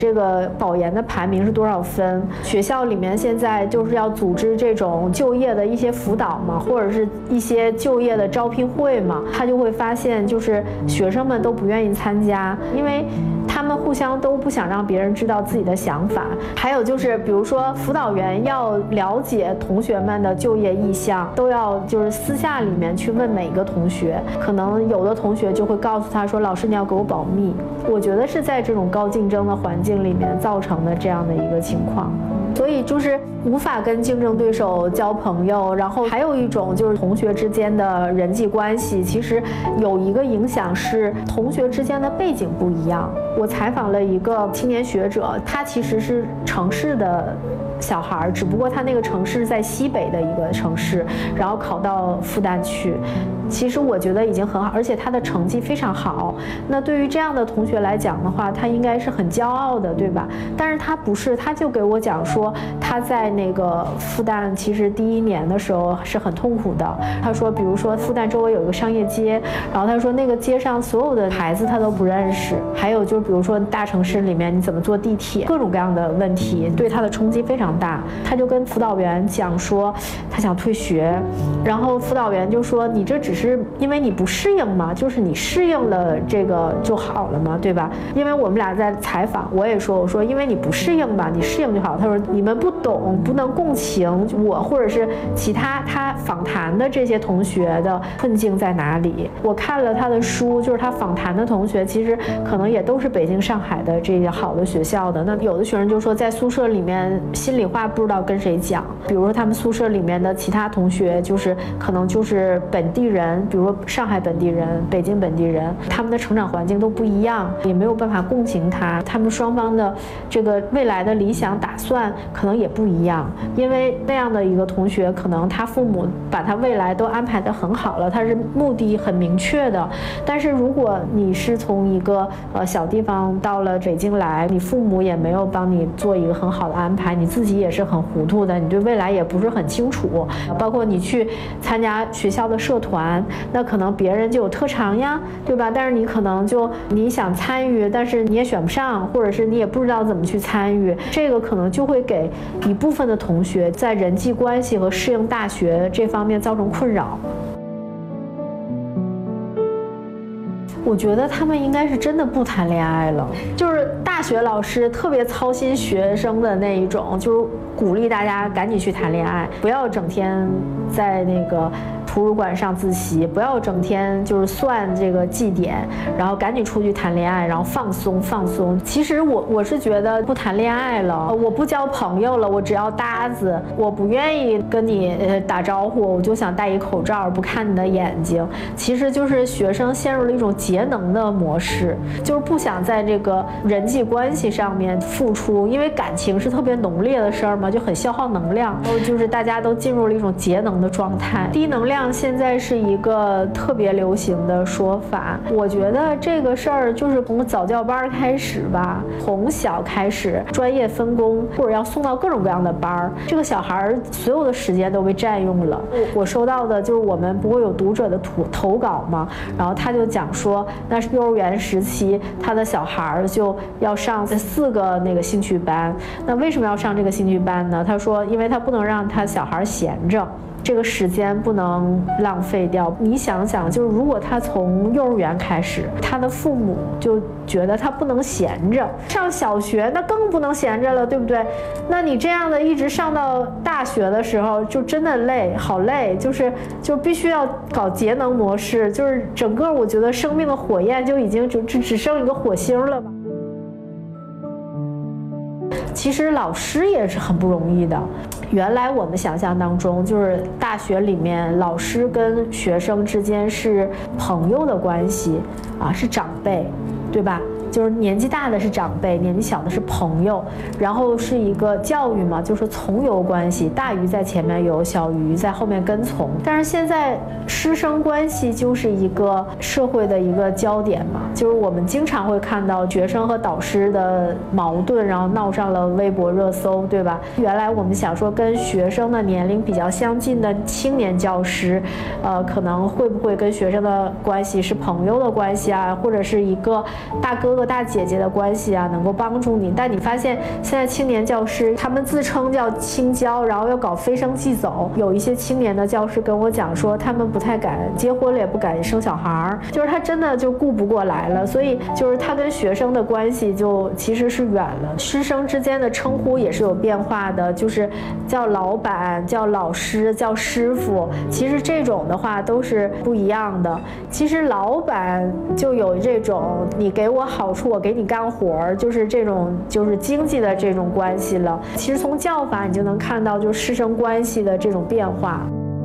这个保研的排名是多少分？学校里面现在就是要组织这种就业的一些辅导嘛，或者是一些就业的招聘会嘛，他就会发现就是学生们都不愿意参加，因为他们互相都不想让别人知道自己的想法。还有就是比如说辅导员要了解同学们的就业意向，都要就是私下里面去问每一个同学，可能有的同学就会告诉他说，老师你要给我保密。我觉得是在这种高竞争的环境里面造成的这样的一个情况，所以就是无法跟竞争对手交朋友。然后还有一种就是同学之间的人际关系，其实有一个影响是同学之间的背景不一样。我采访了一个青年学者，他其实是城市的小孩，只不过他那个城市在西北的一个城市，然后考到复旦去。其实我觉得已经很好，而且他的成绩非常好。那对于这样的同学来讲的话，他应该是很骄傲的，对吧？但是他不是，他就给我讲说，他在那个复旦其实第1年的时候是很痛苦的。他说，比如说复旦周围有一个商业街，然后他说那个街上所有的孩子他都不认识。还有就是比如说大城市里面你怎么坐地铁，各种各样的问题对他的冲击非常大。他就跟辅导员讲说他想退学，然后辅导员就说，你这只是因为你不适应嘛，就是你适应了这个就好了嘛，对吧？因为我们俩在采访，我也说，我说因为你不适应嘛，你适应就好。他说你们不懂，不能共情我或者是其他他访谈的这些同学的困境在哪里。我看了他的书，就是他访谈的同学其实可能也都是北京上海的这些好的学校的。那有的学生就说在宿舍里面心里话不知道跟谁讲，比如说他们宿舍里面的其他同学就是可能就是本地人，比如说上海本地人、北京本地人，他们的成长环境都不一样，也没有办法共情他们双方的这个未来的理想打算可能也不一样。因为那样的一个同学，可能他父母把他未来都安排得很好了，他是目的很明确的。但是如果你是从一个小地方到了北京来，你父母也没有帮你做一个很好的安排，你自己也是很糊涂的，你对未来也不是很清楚。包括你去参加学校的社团，那可能别人就有特长呀，对吧？但是你可能就你想参与，但是你也选不上，或者是你也不知道怎么去参与，这个可能就会给一部分的同学在人际关系和适应大学这方面造成困扰。我觉得他们应该是真的不谈恋爱了，就是大学老师特别操心学生的那一种，就是鼓励大家赶紧去谈恋爱，不要整天在那个图书馆上自习，不要整天就是算这个绩点，然后赶紧出去谈恋爱，然后放松放松。其实我是觉得不谈恋爱了，我不交朋友了，我只要搭子，我不愿意跟你打招呼，我就想戴一口罩不看你的眼睛。其实就是学生陷入了一种节能的模式，就是不想在这个人际关系上面付出，因为感情是特别浓烈的事儿嘛，就很消耗能量，然后就是大家都进入了一种节能的状态。低能量现在是一个特别流行的说法，我觉得这个事儿就是从早教班开始吧，从小开始专业分工，或者要送到各种各样的班，这个小孩所有的时间都被占用了。我收到的就是我们不会有读者的投稿嘛，然后他就讲说，那是幼儿园时期他的小孩就要上4个那个兴趣班，那为什么要上这个兴趣班呢？他说因为他不能让他小孩闲着，这个时间不能浪费掉。你想想，就是如果他从幼儿园开始，他的父母就觉得他不能闲着，上小学那更不能闲着了，对不对？那你这样的一直上到大学的时候，就真的累，好累，就必须要搞节能模式，就是整个我觉得生命的火焰就已经只剩一个火星了吧。其实老师也是很不容易的。原来我们想象当中，就是大学里面老师跟学生之间是朋友的关系啊，是长辈，对吧？就是年纪大的是长辈，年纪小的是朋友，然后是一个教育嘛，就是从游关系，大鱼在前面游，小鱼在后面跟从。但是现在师生关系就是一个社会的一个焦点嘛，就是我们经常会看到学生和导师的矛盾，然后闹上了微博热搜，对吧？原来我们想说跟学生的年龄比较相近的青年教师，可能会不会跟学生的关系是朋友的关系啊，或者是一个大哥哥哥大姐姐的关系啊，能够帮助你。但你发现现在青年教师他们自称叫青教，然后又搞非升即走，有一些青年的教师跟我讲说，他们不太敢结婚了，也不敢生小孩，就是他真的就顾不过来了，所以就是他跟学生的关系就其实是远了。师生之间的称呼也是有变化的，就是叫老板、叫老师、叫师傅，其实这种的话都是不一样的。其实老板就有这种你给我好处，我给你干活，就是这种就是经济的这种关系了。其实从教法你就能看到就师生关系的这种变化。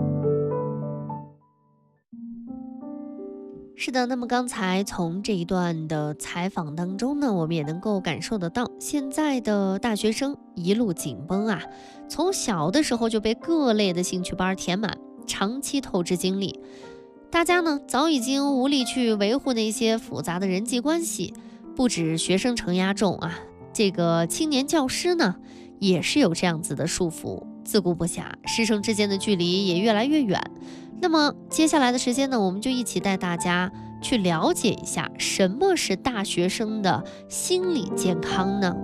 是的，那么刚才从这一段的采访当中呢，我们也能够感受得到，现在的大学生一路紧绷啊，从小的时候就被各类的兴趣班填满，长期透支精力，大家呢早已经无力去维护那些复杂的人际关系，不止学生承压重啊，这个青年教师呢也是有这样子的束缚，自顾不暇，师生之间的距离也越来越远。那么接下来的时间呢，我们就一起带大家去了解一下什么是大学生的心理健康呢？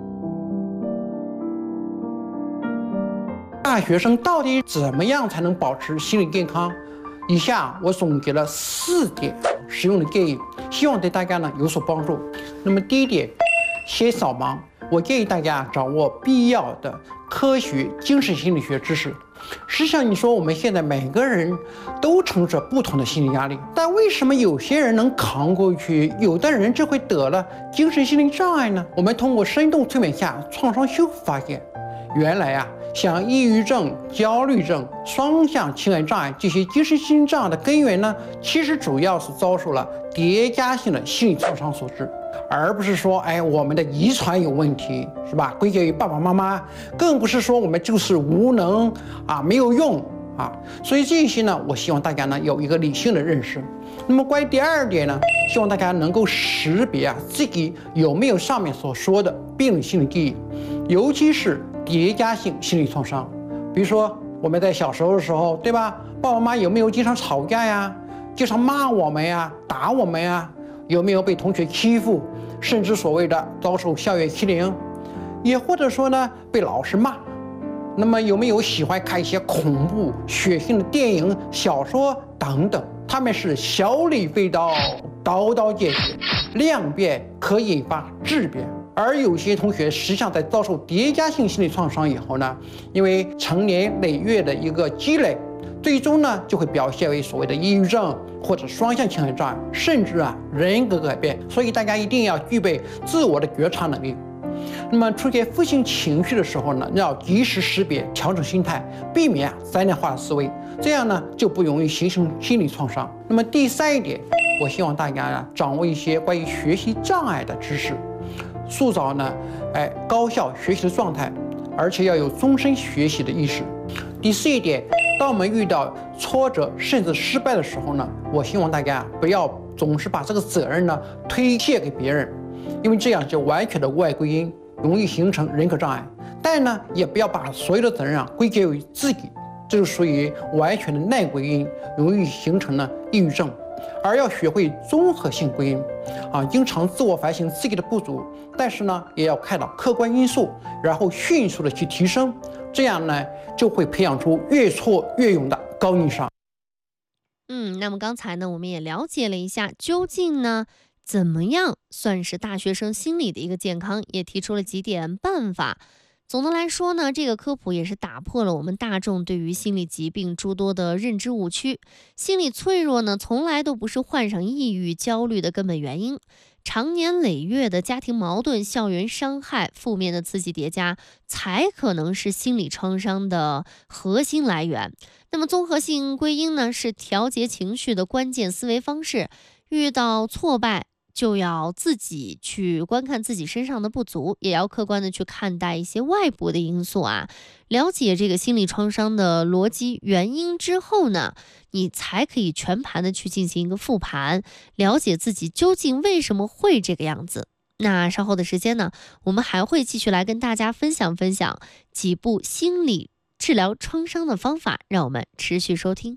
大学生到底怎么样才能保持心理健康？以下我总结了4点实用的建议，希望对大家呢有所帮助。那么第一点，先扫盲。我建议大家掌握必要的科学精神心理学知识。实际上，你说我们现在每个人都承受不同的心理压力，但为什么有些人能扛过去，有的人就会得了精神心理障碍呢？我们通过深度催眠下创伤修复发现，原来啊，像抑郁症、焦虑症、双向情感障碍这些精神心理障碍的根源呢，其实主要是遭受了叠加性的心理创伤所致。而不是说，我们的遗传有问题，是吧？归结于爸爸妈妈，更不是说我们就是无能啊，没有用啊。所以这些呢，我希望大家呢有一个理性的认识。那么关于第2点呢，希望大家能够识别自己有没有上面所说的病理心理记忆，尤其是叠加性心理创伤。比如说我们在小时候的时候，对吧？爸爸妈妈有没有经常吵架呀？经常骂我们呀，打我们呀？有没有被同学欺负，甚至所谓的遭受校园欺凌，也或者说呢被老师骂？那么有没有喜欢看一些恐怖血腥的电影、小说等等？他们是小李飞刀，刀刀见血，量变可引发质变。而有些同学实际上在遭受叠加性心理创伤以后呢，因为成年累月的一个积累，最终呢就会表现为所谓的抑郁症或者双向情感障碍，甚至人格改变。所以大家一定要具备自我的觉察能力。那么出现负性情绪的时候呢，要及时识别，调整心态，避免灾难化的思维，这样呢就不容易形成心理创伤。那么第3点，我希望大家掌握一些关于学习障碍的知识，塑造高效学习的状态，而且要有终身学习的意识。第4点，当我们遇到挫折甚至失败的时候呢，我希望大家不要总是把这个责任呢推卸给别人，因为这样就完全的无外归因，容易形成人格障碍。但呢，也不要把所有的责任归结于自己，这就属于完全的内归因，容易形成呢抑郁症。而要学会综合性归因经常自我反省自己的不足，但是呢也要看到客观因素，然后迅速的去提升，这样呢就会培养出越挫越勇的高硬伤。 那么刚才呢我们也了解了一下，究竟呢怎么样算是大学生心理的一个健康，也提出了几点办法。总的来说呢，这个科普也是打破了我们大众对于心理疾病诸多的认知误区。心理脆弱呢，从来都不是患上抑郁、焦虑的根本原因。长年累月的家庭矛盾、校园伤害、负面的刺激叠加，才可能是心理创伤的核心来源。那么综合性归因呢，是调节情绪的关键思维方式。遇到挫败，就要自己去观看自己身上的不足，也要客观的去看待一些外部的因素了解这个心理创伤的逻辑原因之后呢，你才可以全盘的去进行一个复盘，了解自己究竟为什么会这个样子。那稍后的时间呢，我们还会继续来跟大家分享几部心理治疗创伤的方法，让我们持续收听。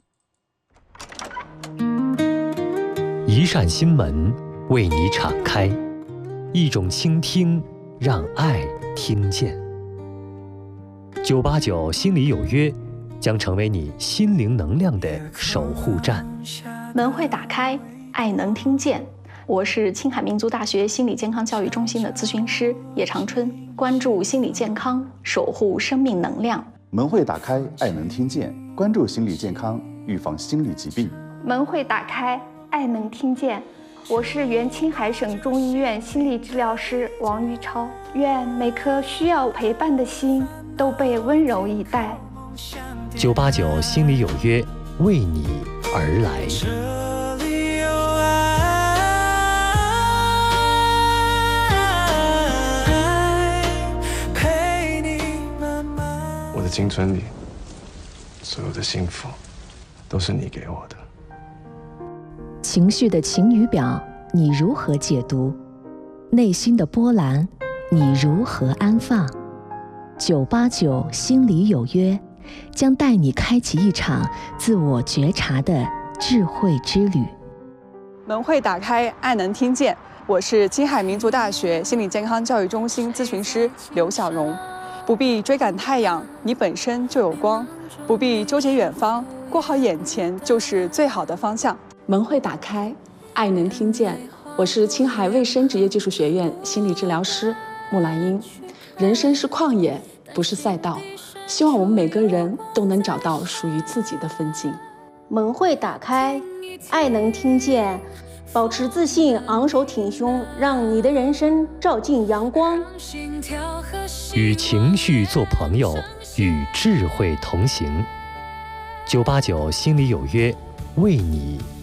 一扇心门为你敞开， 一种倾听，让爱听见。989心理有约将成为你心灵能量的守护站。 门会打开，爱能听见。我是青海民族大学心理健康教育中心的咨询师叶长春，关注心理健康，守护生命能量。 门会打开，爱能听见，关注心理健康，预防心理疾病。 门会打开，爱能听见。我是原青海省中医院心理治疗师王玉超。愿每颗需要陪伴的心都被温柔以待。 989心理有约，为你而来。 我的青春里，所有的幸福，都是你给我的。 情绪的晴雨表，你如何解读？内心的波澜，你如何安放？989心理有约，将带你开启一场自我觉察的智慧之旅。 门会打开，爱能听见。我是青海民族大学心理健康教育中心咨询师刘小荣。不必追赶太阳，你本身就有光；不必纠结远方，过好眼前就是最好的方向。 门会打开，爱能听见。我是青海卫生职业技术学院心理治疗师木兰英。人生是旷野，不是赛道，希望我们每个人都能找到属于自己的风景。 门会打开，爱能听见。保持自信，昂首挺胸，让你的人生照进阳光。 与情绪做朋友，与智慧同行。989心里有约，为你